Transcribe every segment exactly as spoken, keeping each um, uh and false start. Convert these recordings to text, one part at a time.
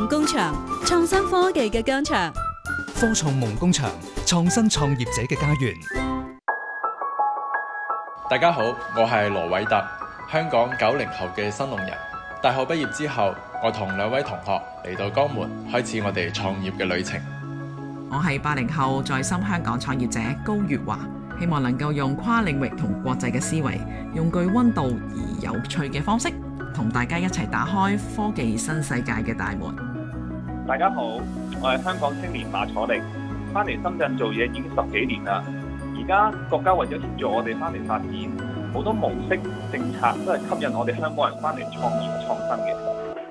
工場，創新科技嘅疆場。 科創夢工場，創新創業者嘅家園。 大家好，我係羅偉特，香港九零後嘅新農人。大學畢業之後，我同兩位同學嚟到江門，開始我哋創業嘅旅程。 我係八零後在深香港創業者高月華，希望能夠用跨領域同國際嘅思維，用具溫度而有趣嘅方式，同大家一齊打開科技新世界嘅大門。 大家好，我係香港青年馬楚力，翻嚟深圳做嘢已經十幾年啦。而家國家為咗協助我哋翻嚟發展，好多模式政策都係吸引我哋香港人翻嚟創業創新嘅。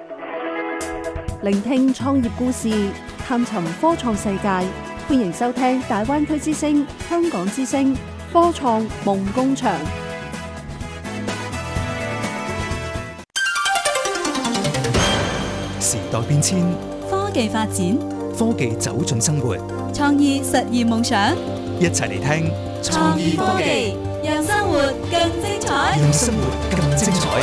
聆聽創業故事，探尋科創世界，歡迎收聽大灣區之聲、香港之聲科創夢工場。 時代變遷， 科技發展， 科技走進生活， 創意實現夢想。 一齊嚟聽創意科技，讓生活更精彩。 讓生活更精彩。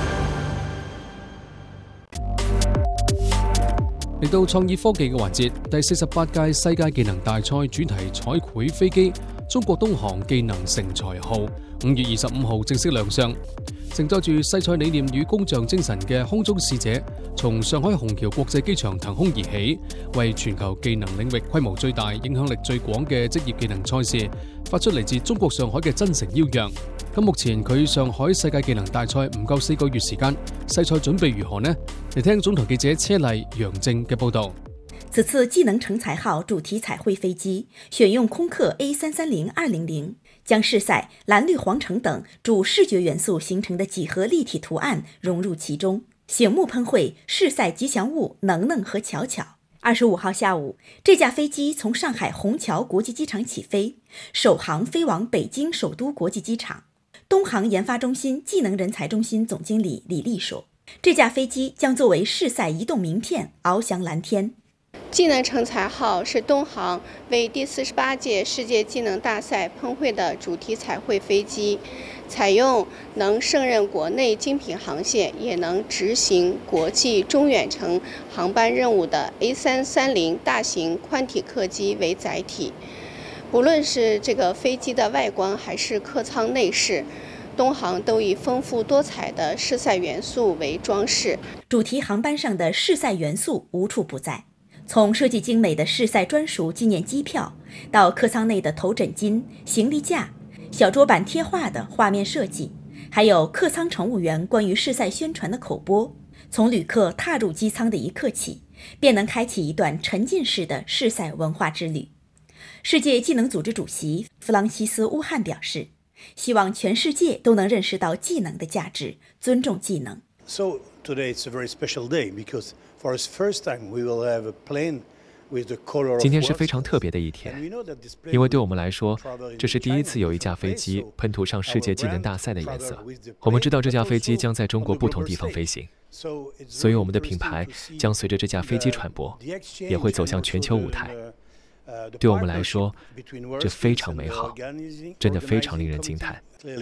嚟到創意科技嘅環節，第四十八屆世界技能大賽主題彩繪飛機中國東航技能成才號五月二十五號正式亮相。承載住世賽理念與工匠精神嘅空中使者，從上海虹橋國際機場騰空而起，為全球技能領域規模最大、影響力最廣嘅職業技能賽事，發出嚟自中國上海嘅真誠邀約。咁目前佢上海世界技能大賽唔夠四個月時間，世賽準備如何呢？嚟聽總台記者車麗、楊正嘅報道。 此次技能成才號主題彩繪飛機選用空客 A 三三零二零零，將市賽藍綠黃橙等主視覺元素形成的幾何立體圖案融入其中，醒目噴繪市賽吉祥物能能和巧巧。二十五號下午，這架飛機從上海虹橋國際機場起飛，首航飛往北京首都國際機場。東航研發中心技能人才中心總經理李麗說，這架飛機將作為市賽移動名片翱翔藍天。 技能成才號是東航為第四十八屆世界技能大賽噴繪的主題彩繪飛機，採用能勝任國內精品航線，也能執行國際中遠程航班任務的 A 三三零大型寬體客機為載體。不論是這個飛機的外觀，還是客艙內飾，東航都以豐富多彩的市賽元素為裝飾。 主題航班上的市賽元素無處不在。從設計精美的市賽專屬紀念機票，到客艙內的頭枕巾、行李架、小桌板貼畫的畫面設計，還有客艙乘務員關於市賽宣傳的口播，從旅客踏入機艙的一刻起，便能開啟一段沉浸式的市賽文化之旅。世界技能組織主席弗朗西斯·烏漢表示，希望全世界都能認識到技能的價值，尊重技能。 So today it's a very special day because for the first time we will have a plane with the color of 今天是非常特別的一天，因為對我們來說，這是第一次有一架飛機噴塗上世界技能大賽的顏色。我們知道這架飛機將在中國不同地方飛行，所以我們的品牌將隨着這架飛機傳播，也會走向全球舞台。對我們來說，這非常美好，真的非常令人驚嘆。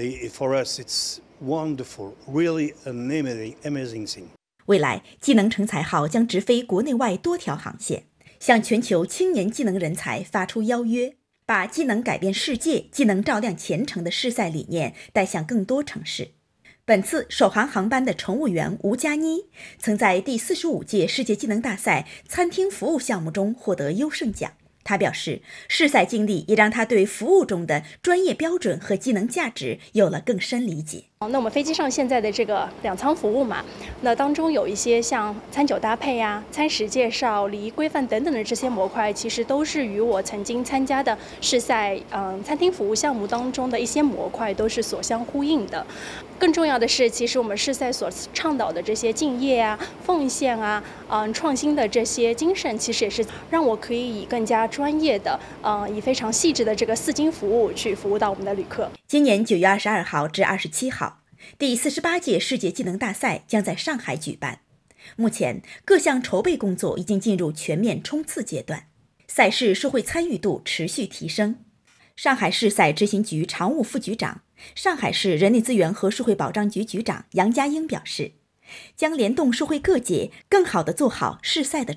未來，技能成才號將直飛國內外多條航線，向全球青年技能人才發出邀約，把技能改變世界、技能照亮前程的市賽理念帶向更多城市。本次首航航班的乘務員吳佳妮，曾在第四十五屆世界技能大賽餐廳服務項目中獲得優勝獎。他表示，市賽經歷也讓他對服務中的專業標準和技能價值有了更深理解。 那我們飛機上現在的這個兩艙服務嘛，那當中有一些像餐酒搭配啊、餐食介紹、禮儀規範等等的這些模塊，其實都是與我曾經參加的市賽嗯餐廳服務項目當中的一些模塊都是所相呼應的。更重要的是，其實我們市賽所倡導的這些敬業啊、奉獻啊、嗯創新的這些精神，其實也是讓我可以以更加專業的、嗯以非常細緻的這個四精服務去服務到我們的旅客。 今年九月二十二號至二十七號，第四十八屆世界技能大賽將在上海舉辦。目前，各項籌備工作已經進入全面衝刺階段，賽事社會參與度持續提升。上海市賽執行局常務副局長、上海市人力資源和社會保障局局長楊家英表示，將聯動社會各界，更好地做好市賽的